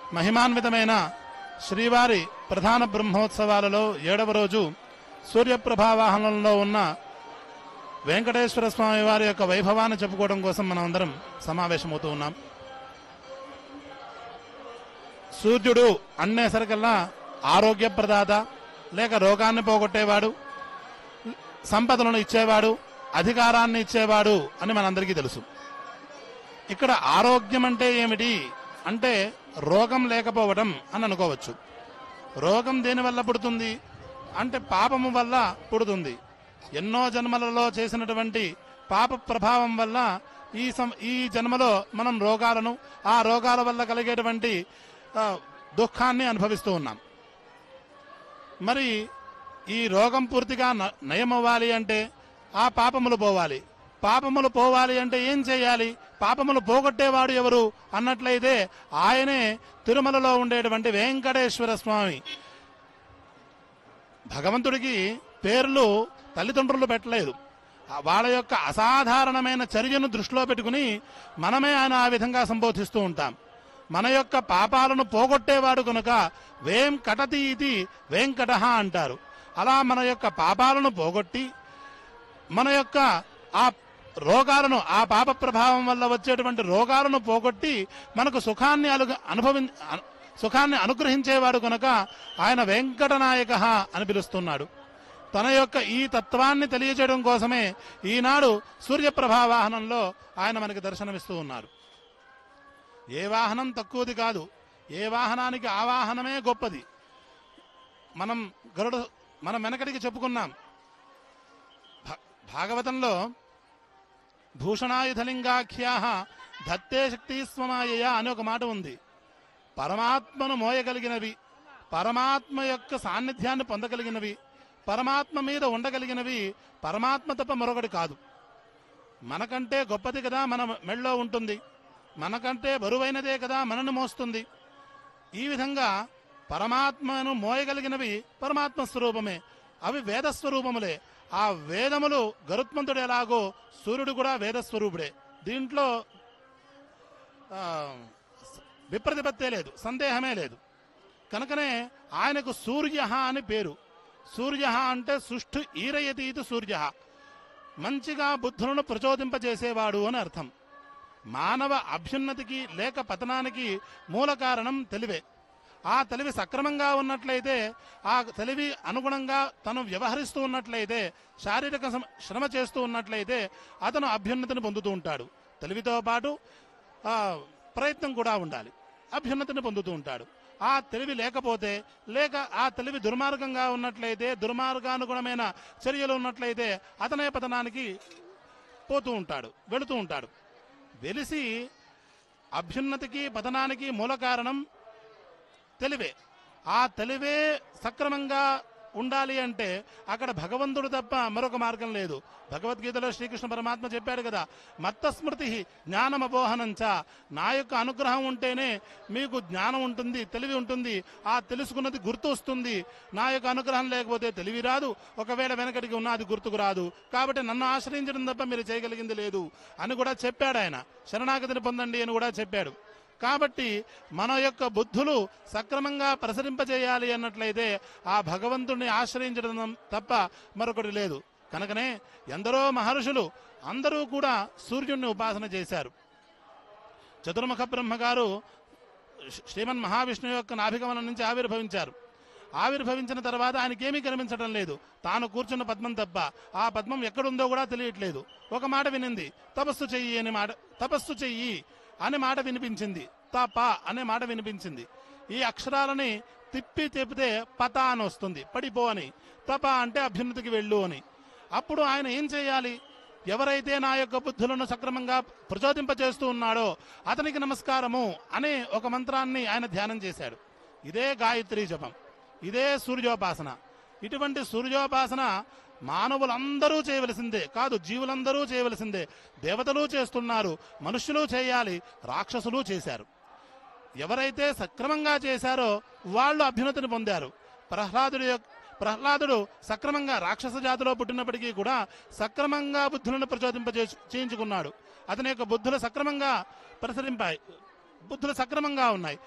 మహిమాన్వితమైన శ్రీవారి ప్రధాన బ్రహ్మోత్సవాలలో 7వ రోజు సూర్యప్రభావాహనంలో ఉన్న వెంకటేశ్వర స్వామి వారి యొక్క వైభవాన్ని చెప్పుకోవడం కోసం మనం అందరం సమావేశమవుతూ ఉన్నాం. సూర్యుడు అనేసరికల్లా ఆరోగ్యప్రదాత, లేక రోగాన్ని పోగొట్టేవాడు, సంపదలను ఇచ్చేవాడు, అధికారాన్ని ఇచ్చేవాడు అని మనందరికీ తెలుసు. ఇక్కడ ఆరోగ్యం అంటే ఏమిటి అంటే రోగం లేకపోవడం అని అనుకోవచ్చు. రోగం దేనివల్ల పుడుతుంది అంటే పాపము వల్ల పుడుతుంది. ఎన్నో జన్మలలో చేసినటువంటి పాప ప్రభావం వల్ల ఈ జన్మలో మనం రోగాలను, ఆ రోగాల వల్ల కలిగేటువంటి దుఃఖాన్ని అనుభవిస్తూ ఉన్నాం. మరి ఈ రోగం పూర్తిగా నయమవ్వాలి అంటే ఆ పాపములు పోవాలి. పాపములు పోవాలి అంటే ఏం చేయాలి? పాపములు పోగొట్టేవాడు ఎవరు అన్నట్లయితే ఆయనే తిరుమలలో ఉండేటువంటి వెంకటేశ్వర స్వామి. భగవంతుడికి పేర్లు తల్లిదండ్రులు పెట్టలేదు. వాళ్ళ యొక్క అసాధారణమైన చర్యను దృష్టిలో పెట్టుకుని మనమే ఆయన ఆ విధంగా సంబోధిస్తూ ఉంటాం. మన యొక్క పాపాలను పోగొట్టేవాడు కనుక వేం కటతి ఇది వెంకట అంటారు. అలా మన యొక్క పాపాలను పోగొట్టి మన యొక్క ఆ రోగాలను, ఆ పాప ప్రభావం వల్ల వచ్చేటువంటి రోగాలను పోగొట్టి మనకు సుఖాన్ని అనుగ్రహించేవాడు కనుక ఆయన వెంకటనాయక అని పిలుస్తున్నాడు. తన యొక్క ఈ తత్వాన్ని తెలియజేయడం కోసమే ఈనాడు సూర్యప్రభా వాహనంలో ఆయన మనకి దర్శనమిస్తూ ఉన్నారు. ఏ వాహనం తక్కువది కాదు, ఏ వాహనానికి ఆ వాహనమే గొప్పది. మనం వెనకటికి చెప్పుకున్నాం. భాగవతంలో భూషణాయుధలింగాఖ్యా ధత్తే శక్తి స్వమాయ అని ఒక మాట ఉంది. పరమాత్మను మోయగలిగినవి, పరమాత్మ యొక్క సాన్నిధ్యాన్ని పొందగలిగినవి, పరమాత్మ మీద ఉండగలిగినవి పరమాత్మ తప్ప మరొకటి కాదు. మనకంటే గొప్పది కదా మన మెళ్ళో ఉంటుంది, మనకంటే బరువైనదే కదా మనను మోస్తుంది. ఈ విధంగా పరమాత్మను మోయగలిగినవి పరమాత్మ స్వరూపమే. అవి వేదస్వరూపములే. ఆ వేదములు గరుత్మంతుడు ఎలాగో సూర్యుడు కూడా వేదస్వరూపుడే. దీంట్లో విప్రతిపత్తే లేదు, సందేహమే లేదు. కనుకనే ఆయనకు సూర్య అని పేరు. సూర్య అంటే సుష్ఠు ఈరయతీతు సూర్య, మంచిగా బుద్ధులను ప్రచోదింపజేసేవాడు అని అర్థం. మానవ అభ్యున్నతికి లేక పతనానికి మూల కారణం తెలివే. ఆ తెలివి సక్రమంగా ఉన్నట్లయితే, ఆ తెలివి అనుగుణంగా తను వ్యవహరిస్తూ ఉన్నట్లయితే, శారీరక శ్రమ చేస్తూ ఉన్నట్లయితే అతను అభ్యున్నతిని పొందుతూ ఉంటాడు. తెలివితో పాటు ప్రయత్నం కూడా ఉండాలి, అభ్యున్నతిని పొందుతూ ఉంటాడు. ఆ తెలివి లేకపోతే, లేక ఆ తెలివి దుర్మార్గంగా ఉన్నట్లయితే, దుర్మార్గానుగుణమైన చర్యలు ఉన్నట్లయితే అతనే పతనానికి పోతూ ఉంటాడు, వెళుతూ ఉంటాడు. వెలిసి అభ్యున్నతికి పతనానికి మూల కారణం తెలివే. ఆ తెలివే సక్రమంగా ఉండాలి అంటే అక్కడ భగవంతుడు తప్ప మరొక మార్గం లేదు. భగవద్గీతలో శ్రీకృష్ణ పరమాత్మ చెప్పాడు కదా, మత్తస్మృతి జ్ఞానమపోహనంచ, నా యొక్క అనుగ్రహం ఉంటేనే మీకు జ్ఞానం ఉంటుంది, తెలివి ఉంటుంది, ఆ తెలుసుకున్నది గుర్తు వస్తుంది. నా యొక్క అనుగ్రహం లేకపోతే తెలివి రాదు, ఒకవేళ వెనకటికి ఉన్నది గుర్తుకు రాదు. కాబట్టి నన్ను ఆశ్రయించడం తప్ప మీరు చేయగలిగింది లేదు అని కూడా చెప్పాడు ఆయన. శరణాగతిని పొందండి అని కూడా చెప్పాడు. కాబట్టి మన యొక్క బుద్ధులు సక్రమంగా ప్రసరింపజేయాలి అన్నట్లయితే ఆ భగవంతుడిని ఆశ్రయించడం తప్ప మరొకటి లేదు. కనుకనే ఎందరో మహర్షులు అందరూ కూడా సూర్యుడిని ఉపాసన చేశారు. చతుర్ముఖ బ్రహ్మగారు శ్రీమన్ మహావిష్ణువు యొక్క నాభిగమనం నుంచి ఆవిర్భవించారు. ఆవిర్భవించిన తర్వాత ఆయనకేమీ కనిపించడం లేదు, తాను కూర్చున్న పద్మం తప్ప. ఆ పద్మం ఎక్కడుందో కూడా తెలియట్లేదు. ఒక మాట వినింది, తపస్సు చెయ్యి అనే మాట వినిపించింది, తప అనే మాట వినిపించింది. ఈ అక్షరాలని తిప్పితే పత అని వస్తుంది, పడిపో అని. తప అంటే అభ్యున్నతికి వెళ్ళు అని. అప్పుడు ఆయన ఏం చేయాలి? ఎవరైతే నా యొక్క బుద్ధులను సక్రమంగా ప్రచోదింపజేస్తూ ఉన్నాడో అతనికి నమస్కారము అనే ఒక మంత్రాన్ని ఆయన ధ్యానం చేశాడు. ఇదే గాయత్రీ జపం, ఇదే సూర్యోపాసన. ఇటువంటి సూర్యోపాసన మానవులందరూ చేయవలసిందే కాదు, జీవులందరూ చేయవలసిందే. దేవతలు చేస్తున్నారు, మనుష్యులు చేయాలి, రాక్షసులు చేశారు. ఎవరైతే సక్రమంగా చేశారో వాళ్ళు అభ్యున్నతిని పొందారు. ప్రహ్లాదుడు సక్రమంగా రాక్షస జాతిలో పుట్టినప్పటికీ కూడా సక్రమంగా బుద్ధులను చేయించుకున్నాడు. అతని యొక్క బుద్ధులు సక్రమంగా ఉన్నాయి.